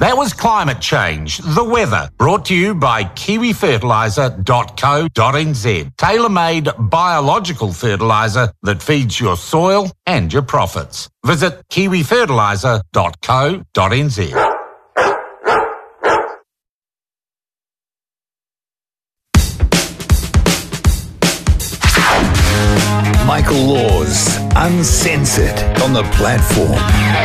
That was Climate Change, the weather, brought to you by kiwifertiliser.co.nz. Tailor-made biological fertiliser that feeds your soil and your profits. Visit kiwifertiliser.co.nz. Michael Laws, Uncensored, on the platform.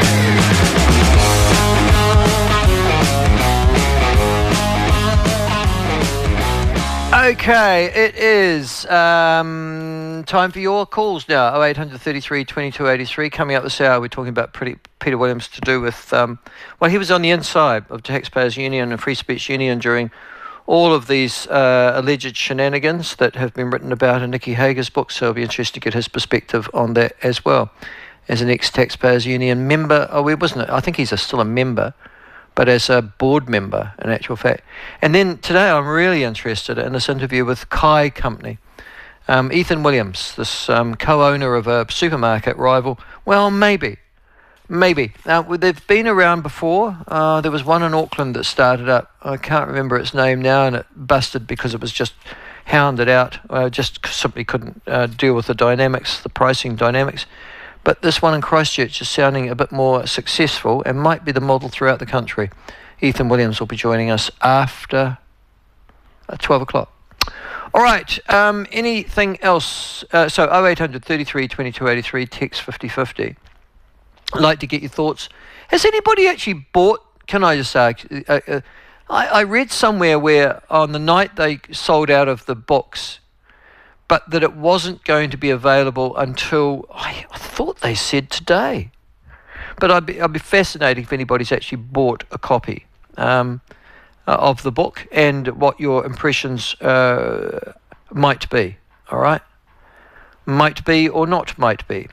Okay, it is time for your calls now. 0800 33 22 83. Coming up this hour, we're talking about Peter Williams to do with, well, he was on the inside of Taxpayers Union and Free Speech Union during all of these alleged shenanigans that have been written about in Nicky Hager's book, so it'll be interesting to get his perspective on that as well. As an ex-Taxpayers Union member, I think he's still a member, but as a board member, in actual fact. And then today I'm really interested in this interview with Kai Company. Ethan Williams, this co-owner of a supermarket rival. Well, maybe. They've been around before. There was one in Auckland that started up. I can't remember its name now, and it busted because it was just hounded out. Just simply couldn't deal with the pricing dynamics. But this one in Christchurch is sounding a bit more successful and might be the model throughout the country. Ethan Williams will be joining us after 12 o'clock. All right, anything else? So 0800 33 22 83, text 5050. I'd like to get your thoughts. Has anybody actually bought, can I just say, I read somewhere where on the night they sold out of the books, but that it wasn't going to be available until, I thought they said today. But I'd be fascinated if anybody's actually bought a copy of the book and what your impressions might be, all right? Might be or not might be.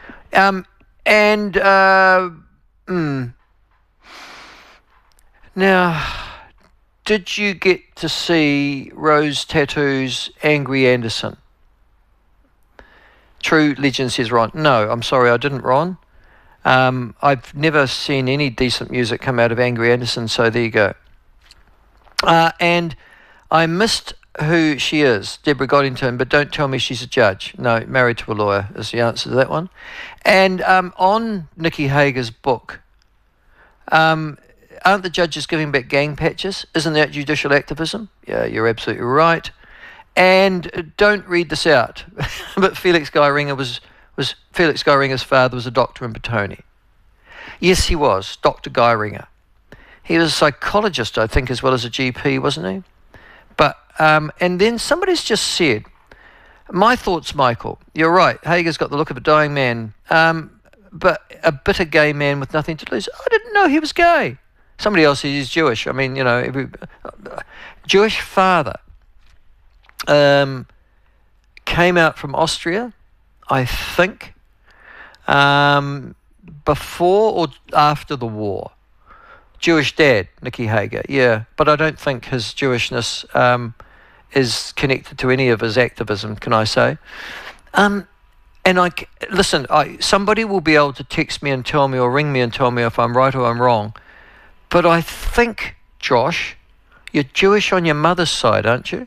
Now, did you get to see Rose Tattoo's Angry Anderson? True Legend says Ron. No, I'm sorry, I didn't, Ron. I've never seen any decent music come out of Angry Anderson, so there you go. And I missed who she is, Deborah Goddington, but don't tell me she's a judge. No, married to a lawyer is the answer to that one. And on Nicky Hager's book, aren't the judges giving back gang patches? Isn't that judicial activism? Yeah, you're absolutely right. And don't read this out, but Felix Guy Ringer's father was a doctor in Petone. Yes, he was, Dr. Guy Ringer. He was a psychologist, I think, as well as a GP, wasn't he? But and then somebody's just said, my thoughts, Michael, you're right, Hager's got the look of a dying man, but a bitter gay man with nothing to lose. I didn't know he was gay. Somebody else says he's Jewish. I mean, you know, Jewish father. Came out from Austria, I think, before or after the war. Jewish dad, Nicky Hager, yeah, but I don't think his Jewishness is connected to any of his activism, can I say? And somebody will be able to text me and tell me or ring me and tell me if I'm right or I'm wrong, but I think, Josh, you're Jewish on your mother's side, aren't you?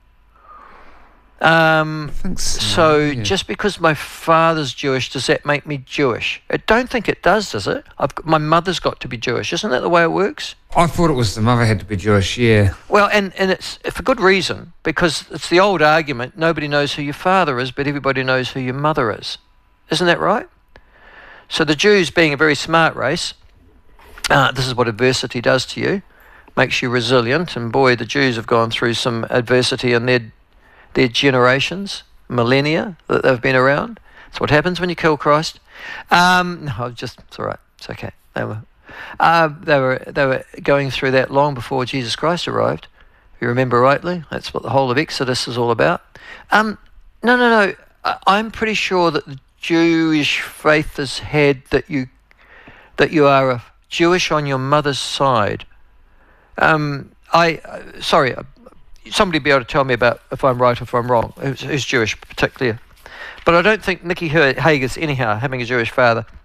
I think so. Yeah. Just because my father's Jewish, does that make me Jewish? I don't think it does it? My mother's got to be Jewish. Isn't that the way it works? I thought it was the mother had to be Jewish, yeah. Well, and it's for good reason, because it's the old argument, nobody knows who your father is, but everybody knows who your mother is. Isn't that right? So the Jews, being a very smart race, this is what adversity does to you, makes you resilient, and boy, the Jews have gone through some adversity in their generations, millennia that they've been around. That's what happens when you kill Christ. It's all right. It's okay. They were going through that long before Jesus Christ arrived. If you remember rightly, that's what the whole of Exodus is all about. No. I'm pretty sure that the Jewish faith has had that you are a Jewish on your mother's side. Somebody be able to tell me about if I'm right or if I'm wrong, who's Jewish particularly. But I don't think Nicky Hager's, anyhow, having a Jewish father,